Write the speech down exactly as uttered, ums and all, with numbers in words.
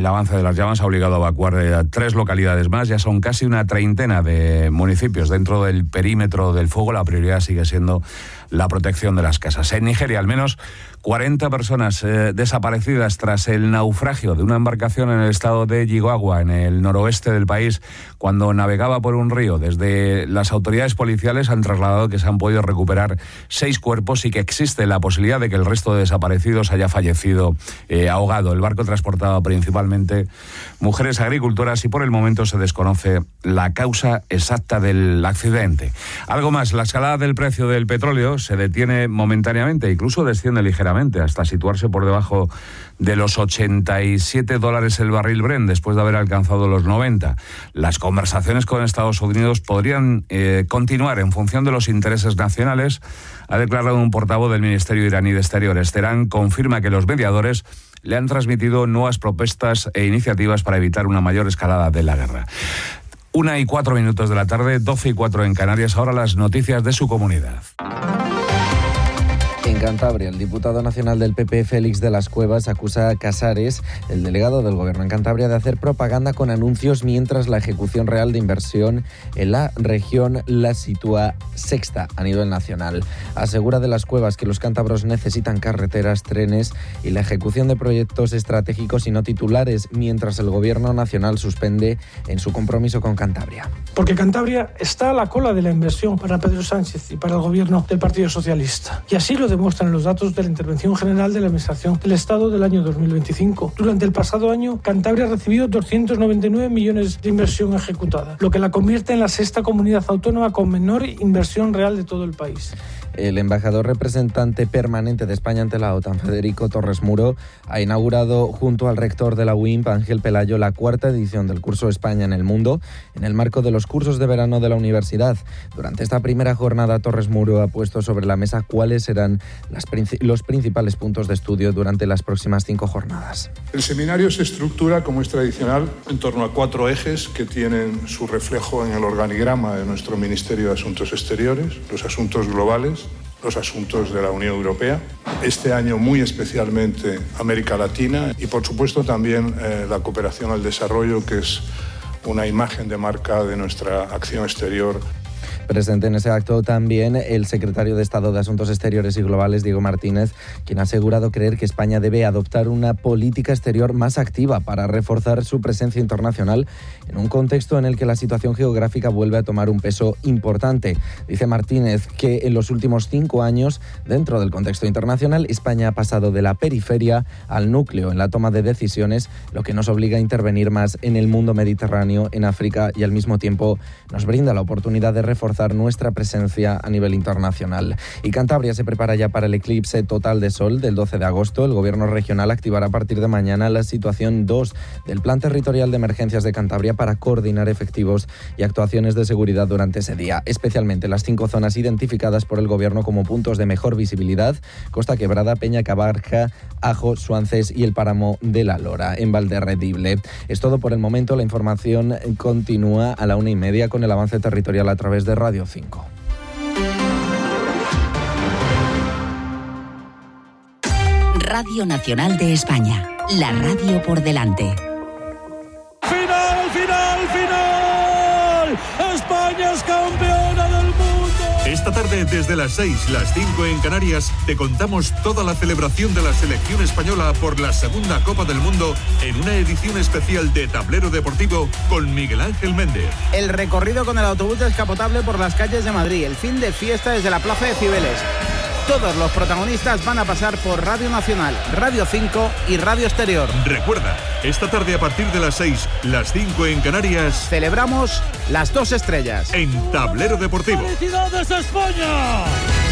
el avance de las llamas ha obligado a evacuar a tres localidades más. Ya son casi una treintena de municipios dentro del perímetro del fuego. La prioridad sigue siendo la protección de las casas. En Nigeria, al menos cuarenta personas eh, desaparecidas tras el naufragio de una embarcación en el estado de Jigawa, en el noroeste del país, cuando navegaba por un río. Desde las autoridades policiales han trasladado que se han podido recuperar seis cuerpos y que existe la posibilidad de que el resto de desaparecidos haya fallecido eh, ahogado. El barco transportaba principalmente mujeres agricultoras y por el momento se desconoce la causa exacta del accidente. Algo más, la escalada del precio del petróleo se detiene momentáneamente, incluso desciende ligeramente hasta situarse por debajo de los ochenta y siete dólares el barril Brent después de haber alcanzado los noventa. Las conversaciones con Estados Unidos podrían eh, continuar en función de los intereses nacionales, ha declarado un portavoz del Ministerio iraní de Exteriores. Teherán confirma que los mediadores le han transmitido nuevas propuestas e iniciativas para evitar una mayor escalada de la guerra. Una y cuatro minutos de la tarde, doce y cuatro en Canarias. Ahora las noticias de su comunidad. En Cantabria, el diputado nacional del P P, Félix de las Cuevas, acusa a Casares, el delegado del Gobierno en Cantabria, de hacer propaganda con anuncios mientras la ejecución real de inversión en la región la sitúa sexta a nivel nacional. Asegura de las Cuevas que los cántabros necesitan carreteras, trenes y la ejecución de proyectos estratégicos y no titulares, mientras el Gobierno nacional suspende en su compromiso con Cantabria. Porque Cantabria está a la cola de la inversión para Pedro Sánchez y para el Gobierno del Partido Socialista. Y así lo demuestran los datos de la Intervención General de la Administración del Estado del año dos mil veinticinco. Durante el pasado año, Cantabria ha recibido doscientos noventa y nueve millones de inversión ejecutada, lo que la convierte en la sexta comunidad autónoma con menor inversión real de todo el país. El embajador representante permanente de España ante la OTAN, Federico Torres Muro, ha inaugurado junto al rector de la U I M P, Ángel Pelayo, la cuarta edición del curso España en el Mundo, en el marco de los cursos de verano de la universidad. Durante esta primera jornada, Torres Muro ha puesto sobre la mesa cuáles serán las, los principales puntos de estudio durante las próximas cinco jornadas. El seminario se estructura, como es tradicional, en torno a cuatro ejes que tienen su reflejo en el organigrama de nuestro Ministerio de Asuntos Exteriores: los asuntos globales, los asuntos de la Unión Europea, este año muy especialmente América Latina y por supuesto también eh, la cooperación al desarrollo, que es una imagen de marca de nuestra acción exterior. Presente en ese acto también el secretario de Estado de Asuntos Exteriores y Globales, Diego Martínez, quien ha asegurado creer que España debe adoptar una política exterior más activa para reforzar su presencia internacional en un contexto en el que la situación geográfica vuelve a tomar un peso importante. Dice Martínez que en los últimos cinco años, dentro del contexto internacional, España ha pasado de la periferia al núcleo en la toma de decisiones, lo que nos obliga a intervenir más en el mundo mediterráneo, en África, y al mismo tiempo nos brinda la oportunidad de reforzar nuestra presencia a nivel internacional. Y Cantabria se prepara ya para el eclipse total de sol del doce de agosto. El Gobierno regional activará a partir de mañana la situación dos del Plan Territorial de Emergencias de Cantabria para coordinar efectivos y actuaciones de seguridad durante ese día, especialmente las cinco zonas identificadas por el Gobierno como puntos de mejor visibilidad: Costa Quebrada, Peña Cabarca, Ajo, Suances y el Páramo de la Lora, en Valderredible. Es todo por el momento. La información continúa a la una y media con el avance territorial a través de Radio cinco. Radio Nacional de España, la radio por delante. ¡Final, final, final! ¡España es campeona del mundo! Esta tarde, desde las seis, las cinco en Canarias, te contamos toda la celebración de la selección española por la segunda Copa del Mundo en una edición especial de Tablero Deportivo con Miguel Ángel Méndez. El recorrido con el autobús descapotable por las calles de Madrid, el fin de fiesta desde la Plaza de Cibeles. Todos los protagonistas van a pasar por Radio Nacional, Radio cinco y Radio Exterior. Recuerda, esta tarde a partir de las seis, las cinco en Canarias, celebramos las dos estrellas en Tablero Deportivo. ¡Felicidades, España!